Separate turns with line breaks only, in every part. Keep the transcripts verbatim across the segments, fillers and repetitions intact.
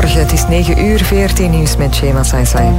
Goedemorgen, het is negen uur, V R T Nieuws met Shema Saisai.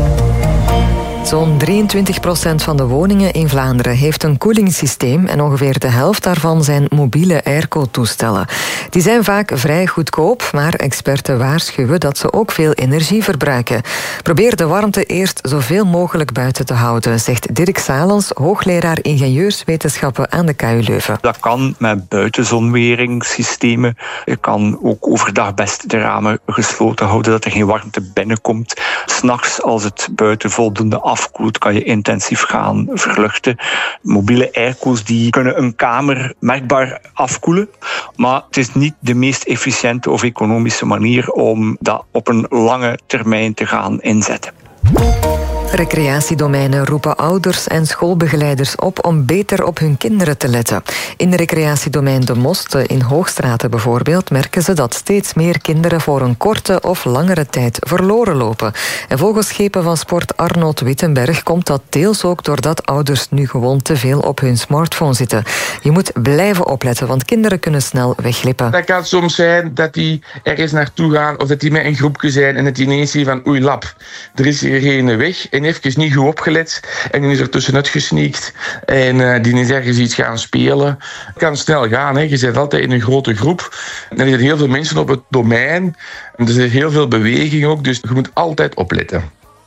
Zo'n drieëntwintig procent van de woningen in Vlaanderen heeft een koelingssysteem en ongeveer de helft daarvan zijn mobiele airco-toestellen. Die zijn vaak vrij goedkoop, maar experten waarschuwen dat ze ook veel energie verbruiken. Probeer de warmte eerst zoveel mogelijk buiten te houden, zegt Dirk Salens, hoogleraar ingenieurswetenschappen aan de K U Leuven.
Dat kan met buitenzonweringssystemen. Je kan ook overdag best de ramen gesloten houden, dat er geen warmte binnenkomt. 's Nachts, als het buiten voldoende afkoelt, kan je intensief gaan verluchten. Mobiele airco's die kunnen een kamer merkbaar afkoelen, maar het is niet de meest efficiënte of economische manier om dat op een lange termijn te gaan inzetten.
Recreatiedomeinen roepen ouders en schoolbegeleiders op om beter op hun kinderen te letten. In recreatiedomein De Mosten in Hoogstraten bijvoorbeeld merken ze dat steeds meer kinderen voor een korte of langere tijd verloren lopen. En volgens schepen van sport Arnold Wittenberg komt dat deels ook doordat ouders nu gewoon te veel op hun smartphone zitten. Je moet blijven opletten, want kinderen kunnen snel wegglippen.
Dat kan soms zijn dat die ergens naartoe gaan of dat die met een groepje zijn en het ineens zien van oei lap, er is hier geen weg. En even niet goed opgelet en die is er tussenuit gesneakt en uh, die is ergens iets gaan spelen. Het kan snel gaan, hè. Je zit altijd in een grote groep en er zijn heel veel mensen op het domein en er is heel veel beweging ook, dus je moet altijd opletten.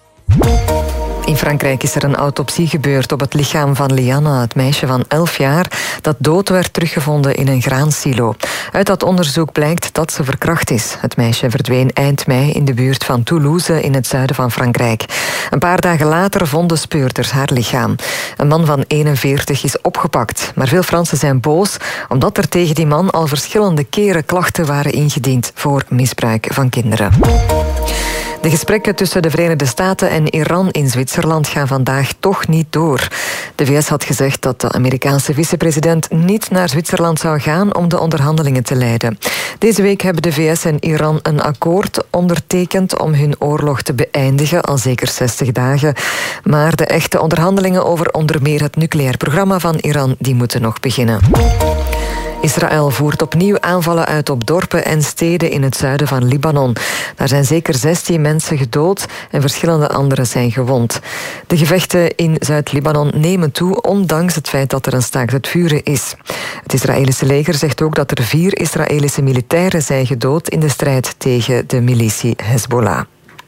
In Frankrijk is er een autopsie gebeurd op het lichaam van Lianna, het meisje van elf jaar, dat dood werd teruggevonden in een graansilo. Uit dat onderzoek blijkt dat ze verkracht is. Het meisje verdween eind mei in de buurt van Toulouse in het zuiden van Frankrijk. Een paar dagen later vonden speurders haar lichaam. Een man van eenenveertig is opgepakt. Maar veel Fransen zijn boos omdat er tegen die man al verschillende keren klachten waren ingediend voor misbruik van kinderen. De gesprekken tussen de Verenigde Staten en Iran in Zwitserland gaan vandaag toch niet door. De V S had gezegd dat de Amerikaanse vicepresident niet naar Zwitserland zou gaan om de onderhandelingen te leiden. Deze week hebben de V S en Iran een akkoord ondertekend om hun oorlog te beëindigen, al zeker zestig dagen. Maar de echte onderhandelingen over onder meer het nucleair programma van Iran, die moeten nog beginnen. Israël voert opnieuw aanvallen uit op dorpen en steden in het zuiden van Libanon. Daar zijn zeker zestien mensen gedood en verschillende anderen zijn gewond. De gevechten in Zuid-Libanon nemen toe, ondanks het feit dat er een staakt het vuren is. Het Israëlische leger zegt ook dat er vier Israëlische militairen zijn gedood in de strijd tegen de militie Hezbollah.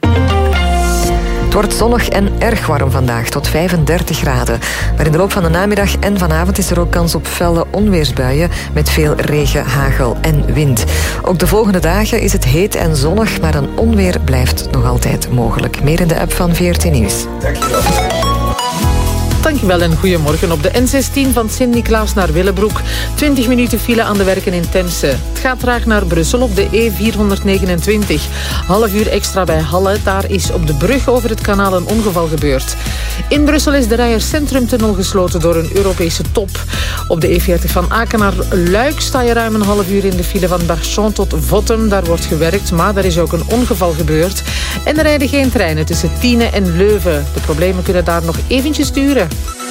Het wordt zonnig en erg warm vandaag, tot vijfendertig graden. Maar in de loop van de namiddag en vanavond is er ook kans op felle onweersbuien met veel regen, hagel en wind. Ook de volgende dagen is het heet en zonnig, maar een onweer blijft nog altijd mogelijk. Meer in de app van V R T Nieuws.
Dankjewel. Dankjewel en goedemorgen. Op de N zestien van Sint-Niklaas naar Willebroek. twintig minuten file aan de werken in Tense. Het gaat traag naar Brussel op de E vierhonderdnegenentwintig. Half uur extra bij Halle. Daar is op de brug over het kanaal een ongeval gebeurd. In Brussel is de Rijers Centrumtunnel gesloten door een Europese top. Op de E veertig van Aken naar Luik sta je ruim een half uur in de file van Barchon tot Vottem. Daar wordt gewerkt, maar er is ook een ongeval gebeurd. En er rijden geen treinen tussen Tiene en Leuven. De problemen kunnen daar nog eventjes duren.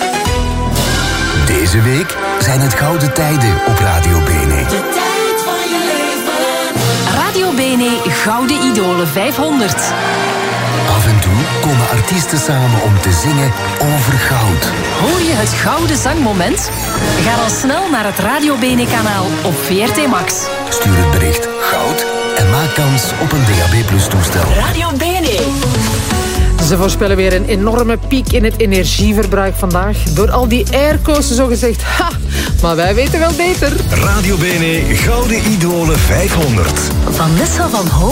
Deze week zijn het gouden tijden op Radio Bene.
De tijd van je leven. Radio Bene Gouden Idolen vijfhonderd.
Af en toe komen artiesten samen om te zingen over goud.
Hoor je het gouden zangmoment? Ga dan snel naar het Radio Bene kanaal op V R T Max.
Stuur het bericht goud en maak kans op een D A B plus toestel.
Radio Bene.
Ze voorspellen weer een enorme piek in het energieverbruik vandaag. Door al die airco's zogezegd. Ha! Maar wij weten wel beter.
Radio Bene Gouden Idolen vijfhonderd.
Vanessa van Ho.